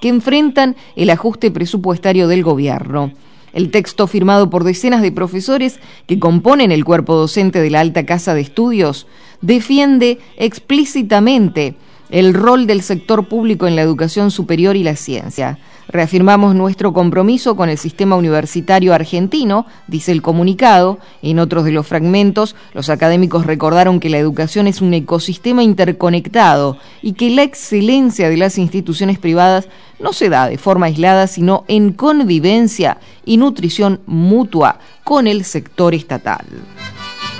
que enfrentan el ajuste presupuestario del gobierno. El texto, firmado por decenas de profesores que componen el cuerpo docente de la Alta Casa de Estudios, defiende explícitamente el rol del sector público en la educación superior y la ciencia. Reafirmamos nuestro compromiso con el sistema universitario argentino, dice el comunicado. En otros de los fragmentos, los académicos recordaron que la educación es un ecosistema interconectado y que la excelencia de las instituciones privadas no se da de forma aislada, sino en convivencia y nutrición mutua con el sector estatal.